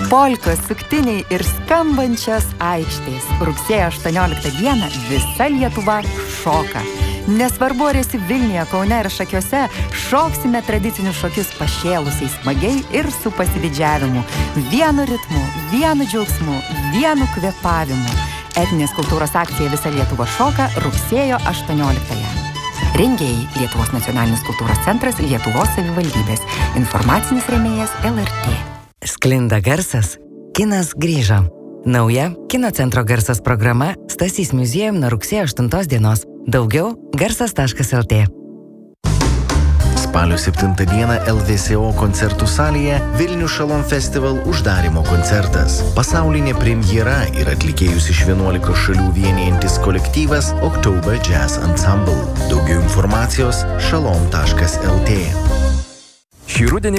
Polkos, suktiniai ir skambančios aikštės. Rugsėjo 18 dieną visa Lietuva šoka. Nesvarbu, ar esi Vilniuje, Kaune ir Šakiuose, šoksime tradicinius šokius pašėlusiai smagiai ir su pasididžiavimu. Vienu ritmu, vienu džiaugsmu, vienu kvėpavimu. Etninės kultūros akcija Visa Lietuva šoka rugsėjo 18-ąją. Rengėjai Lietuvos nacionalinis kultūros centras, Lietuvos savivaldybės. Informacinis rėmėjas LRT. Sklinda garsas. Kinas grįžo. Nauja Kino centro garsas programa Stasys muziejum nuo rugsėjo 8 dienos. Daugiau garsas.lt. Spalio 7 dieną LVSO koncertų salėje Vilnius Šalom Festival uždarymo koncertas. Pasaulinė premjera ir atlikėjus iš 11 šalių vienijantis kolektyvas October Jazz Ensemble. Daugiau informacijos shalom.lt. Šį rudenį